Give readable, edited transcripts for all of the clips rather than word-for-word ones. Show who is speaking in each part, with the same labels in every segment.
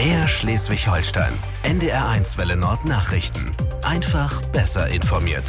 Speaker 1: MDR Schleswig-Holstein. NDR1 Welle Nord Nachrichten. Einfach besser informiert.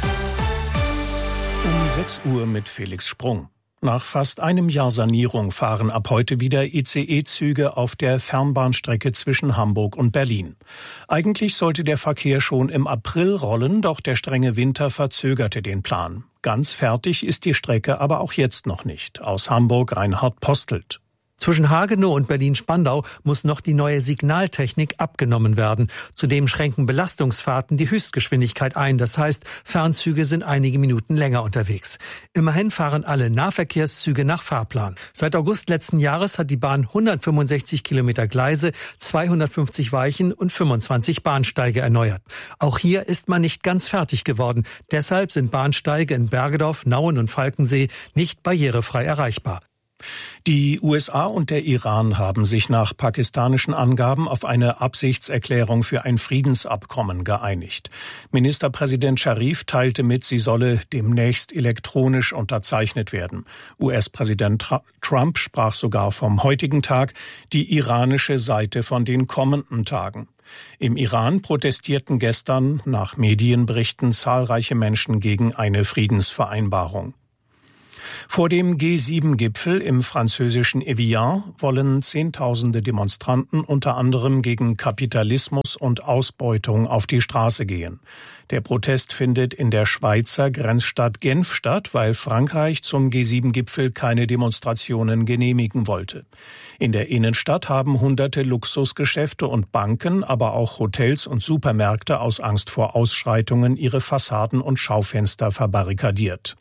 Speaker 2: Um 6 Uhr mit Felix Sprung. Nach fast einem Jahr Sanierung fahren ab heute wieder ICE-Züge auf der Fernbahnstrecke zwischen Hamburg und Berlin. Eigentlich sollte der Verkehr schon im April rollen, doch der strenge Winter verzögerte den Plan. Ganz fertig ist die Strecke aber auch jetzt noch nicht. Aus Hamburg Reinhard Postelt.
Speaker 3: Zwischen Hagenow und Berlin-Spandau muss noch die neue Signaltechnik abgenommen werden. Zudem schränken Belastungsfahrten die Höchstgeschwindigkeit ein. Das heißt, Fernzüge sind einige Minuten länger unterwegs. Immerhin fahren alle Nahverkehrszüge nach Fahrplan. Seit August letzten Jahres hat die Bahn 165 Kilometer Gleise, 250 Weichen und 25 Bahnsteige erneuert. Auch hier ist man nicht ganz fertig geworden. Deshalb sind Bahnsteige in Bergedorf, Nauen und Falkensee nicht barrierefrei erreichbar.
Speaker 2: Die USA und der Iran haben sich nach pakistanischen Angaben auf eine Absichtserklärung für ein Friedensabkommen geeinigt. Ministerpräsident Scharif teilte mit, sie solle demnächst elektronisch unterzeichnet werden. US-Präsident Trump sprach sogar vom heutigen Tag, die iranische Seite von den kommenden Tagen. Im Iran protestierten gestern nach Medienberichten zahlreiche Menschen gegen eine Friedensvereinbarung. Vor dem G7-Gipfel im französischen Evian wollen Zehntausende Demonstranten unter anderem gegen Kapitalismus und Ausbeutung auf die Straße gehen. Der Protest findet in der Schweizer Grenzstadt Genf statt, weil Frankreich zum G7-Gipfel keine Demonstrationen genehmigen wollte. In der Innenstadt haben hunderte Luxusgeschäfte und Banken, aber auch Hotels und Supermärkte aus Angst vor Ausschreitungen ihre Fassaden und Schaufenster verbarrikadiert.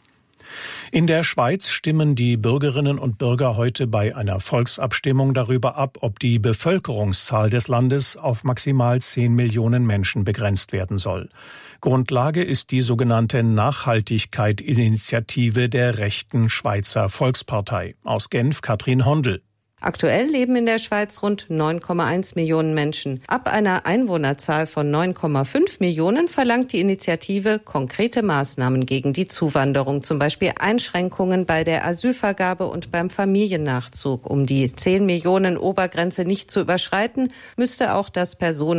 Speaker 2: In der Schweiz stimmen die Bürgerinnen und Bürger heute bei einer Volksabstimmung darüber ab, ob die Bevölkerungszahl des Landes auf maximal 10 Millionen Menschen begrenzt werden soll. Grundlage ist die sogenannte Nachhaltigkeit-Initiative der rechten Schweizer Volkspartei. Aus Genf Katrin Hondel.
Speaker 4: Aktuell leben in der Schweiz rund 9,1 Millionen Menschen. Ab einer Einwohnerzahl von 9,5 Millionen verlangt die Initiative konkrete Maßnahmen gegen die Zuwanderung, zum Beispiel Einschränkungen bei der Asylvergabe und beim Familiennachzug. Um die 10 Millionen Obergrenze nicht zu überschreiten, müsste auch das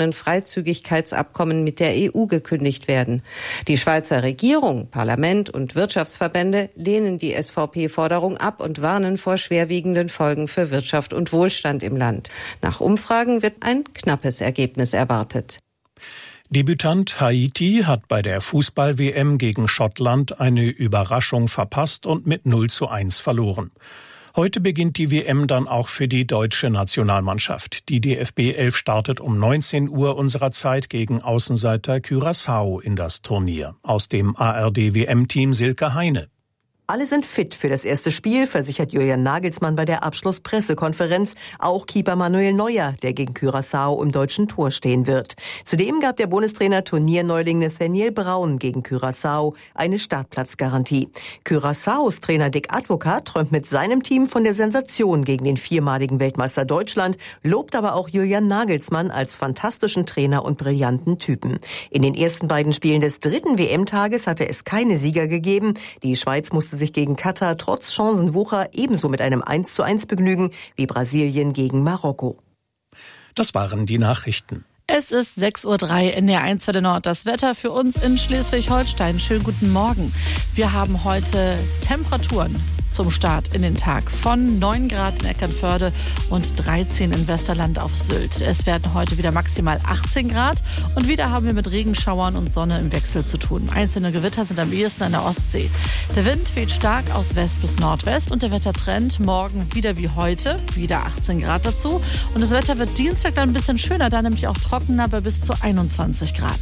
Speaker 4: Personenfreizügigkeitsabkommen mit der EU gekündigt werden. Die Schweizer Regierung, Parlament und Wirtschaftsverbände lehnen die SVP-Forderung ab und warnen vor schwerwiegenden Folgen für Wirtschaft und Wohlstand im Land. Nach Umfragen wird ein knappes Ergebnis erwartet.
Speaker 2: Debütant Haiti hat bei der Fußball-WM gegen Schottland eine Überraschung verpasst und mit 0:1 verloren. Heute beginnt die WM dann auch für die deutsche Nationalmannschaft. Die DFB 11 startet um 19 Uhr unserer Zeit gegen Außenseiter Curaçao in das Turnier. Aus dem ARD-WM-Team Silke Heine.
Speaker 5: Alle sind fit für das erste Spiel, versichert Julian Nagelsmann bei der Abschlusspressekonferenz. Auch Keeper Manuel Neuer, der gegen Curaçao im deutschen Tor stehen wird. Zudem gab der Bundestrainer Turnierneuling Nathaniel Braun gegen Curaçao eine Startplatzgarantie. Curaçaos Trainer Dick Advocat träumt mit seinem Team von der Sensation gegen den viermaligen Weltmeister Deutschland, lobt aber auch Julian Nagelsmann als fantastischen Trainer und brillanten Typen. In den ersten beiden Spielen des dritten WM-Tages hatte es keine Sieger gegeben. Die Schweiz musste sich gegen Katar trotz Chancenwucher ebenso mit einem 1:1 begnügen wie Brasilien gegen Marokko.
Speaker 2: Das waren die Nachrichten.
Speaker 6: Es ist 6:03 Uhr in der NDR1 Nord. Das Wetter für uns in Schleswig-Holstein. Schönen guten Morgen. Wir haben heute Temperaturen zum Start in den Tag von 9 Grad in Eckernförde und 13 in Westerland auf Sylt. Es werden heute wieder maximal 18 Grad und wieder haben wir mit Regenschauern und Sonne im Wechsel zu tun. Einzelne Gewitter sind am ehesten an der Ostsee. Der Wind weht stark aus West bis Nordwest und der Wettertrend morgen wieder wie heute, wieder 18 Grad dazu. Und das Wetter wird Dienstag dann ein bisschen schöner, da nämlich auch trockener bei bis zu 21 Grad.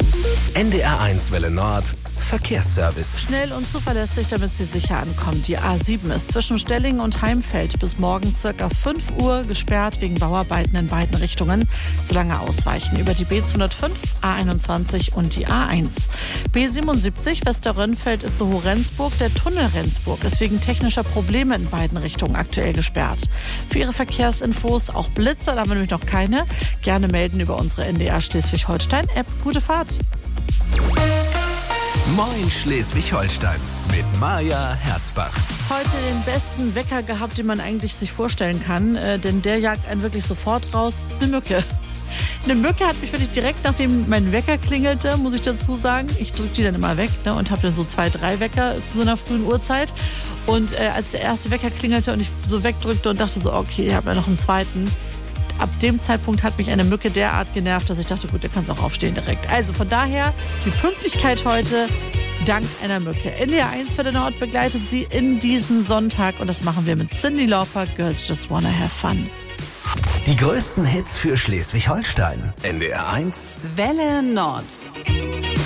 Speaker 1: NDR1 Welle Nord Verkehrsservice.
Speaker 6: Schnell und zuverlässig, damit Sie sicher ankommen. Die A7 ist zwischen Stellingen und Heimfeld bis morgen ca. 5 Uhr gesperrt wegen Bauarbeiten in beiden Richtungen. Solange ausweichen über die B205, A21 und die A1. B77 Westerrönfeld Itzehoe-Rendsburg. Der Tunnel Rendsburg ist wegen technischer Probleme in beiden Richtungen aktuell gesperrt. Für Ihre Verkehrsinfos auch Blitzer, da haben wir nämlich noch keine. Gerne melden über unsere NDR Schleswig-Holstein-App. Gute Fahrt!
Speaker 1: Moin Schleswig-Holstein. mit Maja Herzbach.
Speaker 6: Heute den besten Wecker gehabt, den man eigentlich sich vorstellen kann, denn der jagt einen wirklich sofort raus. Eine Mücke. Eine Mücke hat mich wirklich direkt, nachdem mein Wecker klingelte, muss ich dazu sagen, ich drücke die dann immer weg, ne, und habe dann so 2, 3 Wecker zu so einer frühen Uhrzeit. Und als der erste Wecker klingelte und ich so wegdrückte und dachte so, okay, ich habe ja noch einen zweiten. Ab dem Zeitpunkt hat mich eine Mücke derart genervt, dass ich dachte, gut, der kann auch aufstehen direkt. Also von daher die Pünktlichkeit heute dank einer Mücke. NDR 1 für den Nord begleitet Sie in diesen Sonntag und das machen wir mit Cyndi Lauper, Girls Just Wanna Have Fun.
Speaker 1: Die größten Hits für Schleswig-Holstein. NDR 1
Speaker 7: Welle Nord.